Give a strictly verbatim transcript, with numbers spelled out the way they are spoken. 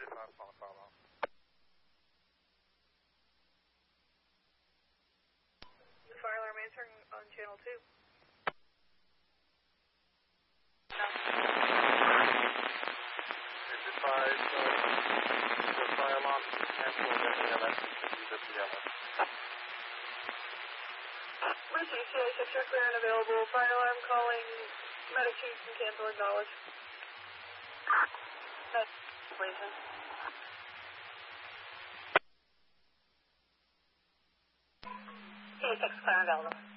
five, calling fire alarm. Fire alarm answering on channel two. Advise, uh, the fire alarm is canceled and the L S is together. Lucy, C I six, you're clear and available. Fire alarm calling. Medic chief can cancel, acknowledge. That's completion. C I six, clear and available.